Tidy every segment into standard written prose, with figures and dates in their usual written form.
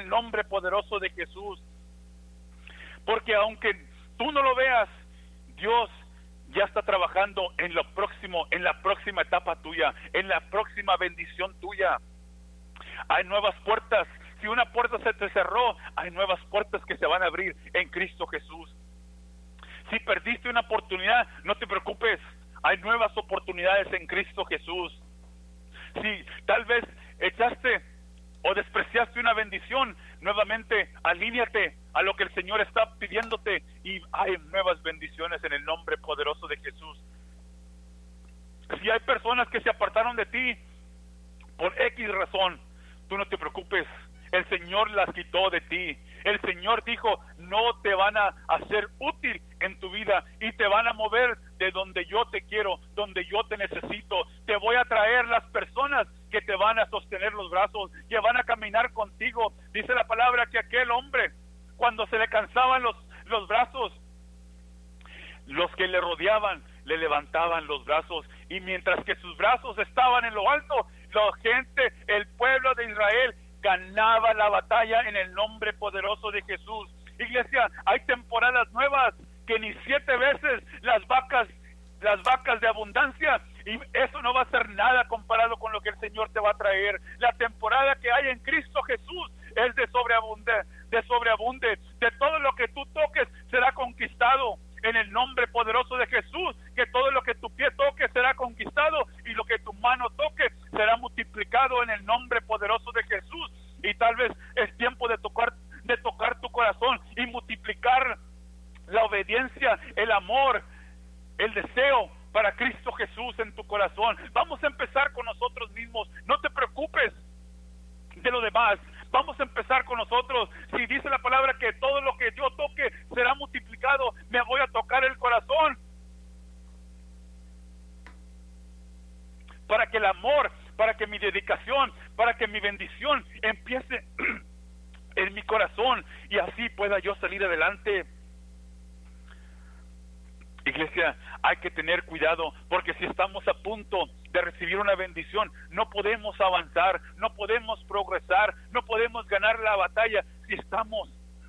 el nombre poderoso de Jesús. Porque aunque tú no lo veas, Dios ya está trabajando en lo próximo, en la próxima etapa tuya, en la próxima bendición tuya. Hay nuevas puertas. Si una puerta se te cerró, hay nuevas puertas que se van a abrir en Cristo Jesús. Si perdiste una oportunidad, no te preocupes. Hay nuevas oportunidades en Cristo Jesús. Si tal vez echaste o despreciaste una bendición, nuevamente alíñate a lo que el Señor está pidiéndote y hay nuevas bendiciones en el nombre poderoso de Jesús. Si hay personas que se apartaron de ti por X razón, tú no te preocupes, el Señor las quitó de ti. El Señor dijo, no te van a hacer útil en tu vida y te van a mover de donde yo te quiero, donde yo te necesito. Te voy a traer las personas que te van a sostener los brazos, que van a caminar contigo. Dice la palabra que aquel hombre, cuando se le cansaban los brazos, los que le rodeaban le levantaban los brazos, y mientras que sus brazos estaban en lo alto, la gente, el pueblo de Israel, ganaba la batalla en el nombre poderoso de Jesús. Iglesia, hay temporadas nuevas que ni 7 veces las vacas de abundancia, y eso no va a ser nada comparado con lo que el Señor te va a traer. La temporada que hay en Cristo Jesús es de sobreabunde. De todo lo que tú toques será conquistado en el nombre poderoso de Jesús. Que todo lo que tu pie toque será conquistado y lo que tu mano toque será multiplicado en el nombre poderoso de Jesús. Y tal vez es tiempo de tocar tu corazón y multiplicar la obediencia, el amor, el deseo para Cristo Jesús en tu corazón. Vamos a empezar con nosotros mismos. No te preocupes de lo demás. Vamos a empezar con nosotros. Si dice la palabra que todo lo que yo toque será multiplicado, me voy a tocar el corazón para que el amor, para que mi dedicación, para que mi bendición empiece en mi corazón y así pueda yo salir adelante. Iglesia, hay que tener cuidado, porque si estamos a punto de recibir una bendición, no podemos avanzar, no podemos progresar, no podemos ganar la batalla si estamos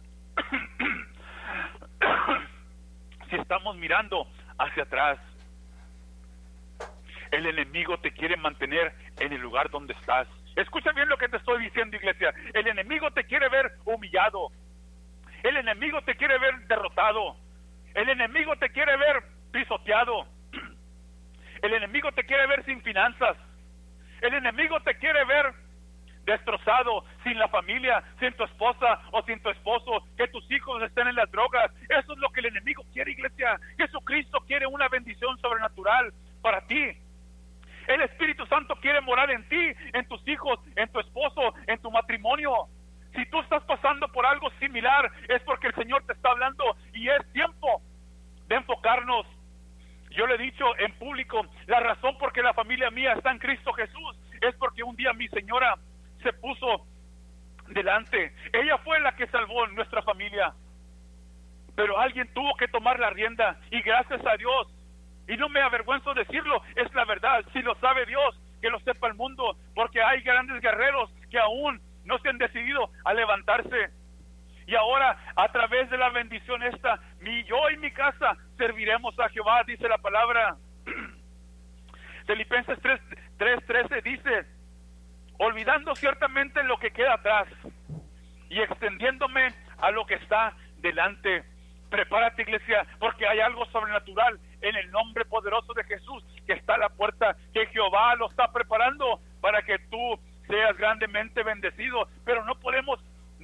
mirando hacia atrás. El enemigo te quiere mantener en el lugar donde estás. Escucha bien lo que te estoy diciendo, iglesia. El enemigo te quiere ver humillado. El enemigo te quiere ver derrotado. El enemigo te quiere ver pisoteado. El enemigo te quiere ver sin finanzas. El enemigo te quiere ver destrozado, sin la familia, sin tu esposa o sin tu esposo, que tus hijos estén en las drogas. Eso es lo que el enemigo quiere, iglesia. Jesucristo quiere una bendición sobrenatural para ti. El Espíritu Santo quiere morar en ti, en tus hijos, en tu esposo, en tu matrimonio. Si tú estás pasando por algo similar, es porque el Señor te está hablando y es tiempo de enfocarnos. Yo le he dicho en público, la razón por qué la familia mía está en Cristo Jesús es porque un día mi señora se puso delante. Ella fue la que salvó nuestra familia, pero alguien tuvo que tomar la rienda y gracias a Dios, y no me avergüenzo decirlo, es la verdad. Si lo sabe Dios, que lo sepa el mundo, porque hay grandes guerreros que aún no se han decidido a levantarse. Y ahora, a través de la bendición esta, yo y mi casa serviremos a Jehová, dice la palabra. Filipenses 3:13 dice, olvidando ciertamente lo que queda atrás y extendiéndome a lo que está delante. Prepárate, iglesia, porque hay algo sobrenatural en el nombre poderoso de Jesús que está a la puerta, que Jehová lo está preparando para que tú seas grandemente bendecido. Pero no podemos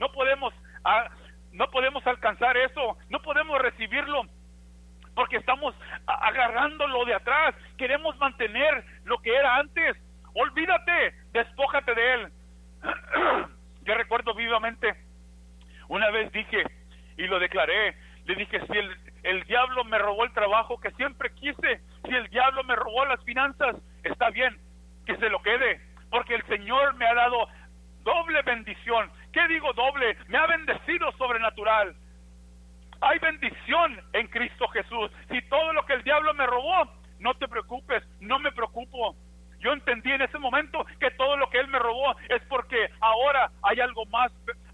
alcanzar eso, no podemos recibirlo porque estamos agarrando lo de atrás. Queremos mantener lo que era antes. Olvídate, despójate de él. Yo recuerdo vivamente, una vez dije y lo declaré, le dije, si el diablo me robó el trabajo que siempre quise, si el diablo me robó las finanzas, está bien, que se lo quede, porque el Señor me ha dado doble bendición. ¿Qué digo doble? Me ha bendecido sobrenatural. Hay bendición en Cristo Jesús. Si todo lo que el diablo me robó, no te preocupes, no me preocupo. Yo entendí en ese momento que todo lo que él me robó es porque ahora hay algo más